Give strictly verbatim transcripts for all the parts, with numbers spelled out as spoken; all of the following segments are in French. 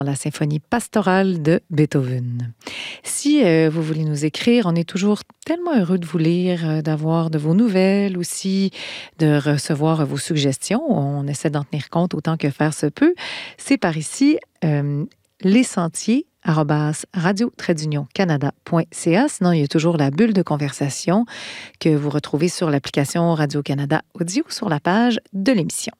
La symphonie pastorale de Beethoven. Si euh, vous voulez nous écrire, on est toujours tellement heureux de vous lire, euh, d'avoir de vos nouvelles aussi, de recevoir vos suggestions. On essaie d'en tenir compte autant que faire se peut. C'est par ici, euh, les sentiers arobase radio trait d'union canada point c a. Sinon, il y a toujours la bulle de conversation que vous retrouvez sur l'application Radio-Canada Audio sur la page de l'émission.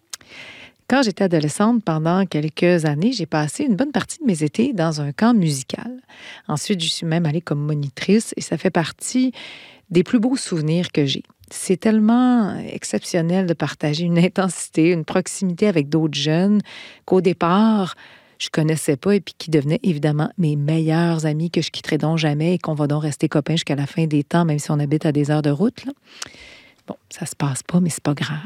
Quand j'étais adolescente, pendant quelques années, j'ai passé une bonne partie de mes étés dans un camp musical. Ensuite, je suis même allée comme monitrice et ça fait partie des plus beaux souvenirs que j'ai. C'est tellement exceptionnel de partager une intensité, une proximité avec d'autres jeunes qu'au départ, je connaissais pas et puis qui devenaient évidemment mes meilleurs amis que je quitterai donc jamais et qu'on va donc rester copains jusqu'à la fin des temps, même si on habite à des heures de route, là. Bon, ça se passe pas, mais c'est pas grave.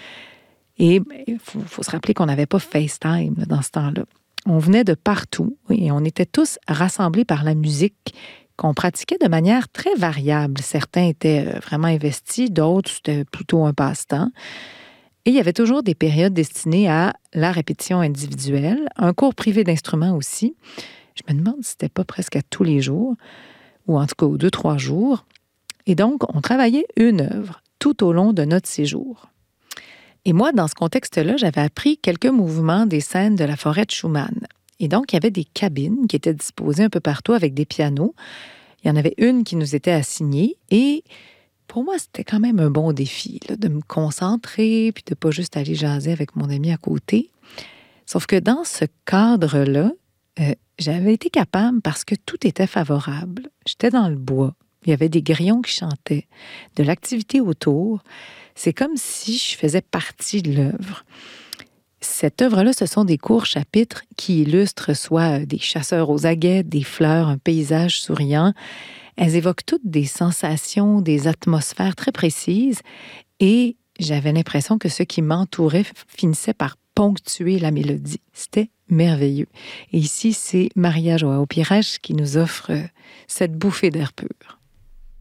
Et il faut, faut se rappeler qu'on n'avait pas FaceTime là, dans ce temps-là. On venait de partout et on était tous rassemblés par la musique qu'on pratiquait de manière très variable. Certains étaient vraiment investis, d'autres, c'était plutôt un passe-temps. Et il y avait toujours des périodes destinées à la répétition individuelle, un cours privé d'instruments aussi. Je me demande si c'était pas presque à tous les jours, ou en tout cas aux deux, trois jours. Et donc, on travaillait une œuvre tout au long de notre séjour. Et moi, dans ce contexte-là, j'avais appris quelques mouvements des scènes de la forêt de Schumann. Et donc, il y avait des cabines qui étaient disposées un peu partout avec des pianos. Il y en avait une qui nous était assignée. Et pour moi, c'était quand même un bon défi là, de me concentrer puis de pas juste aller jaser avec mon ami à côté. Sauf que dans ce cadre-là, euh, j'avais été capable parce que tout était favorable. J'étais dans le bois. Il y avait des grillons qui chantaient, de l'activité autour. C'est comme si je faisais partie de l'œuvre. Cette œuvre-là, ce sont des courts chapitres qui illustrent soit des chasseurs aux aguets, des fleurs, un paysage souriant. Elles évoquent toutes des sensations, des atmosphères très précises et j'avais l'impression que ce qui m'entourait finissait par ponctuer la mélodie. C'était merveilleux. Et ici, c'est Maria João Pires qui nous offre cette bouffée d'air pur.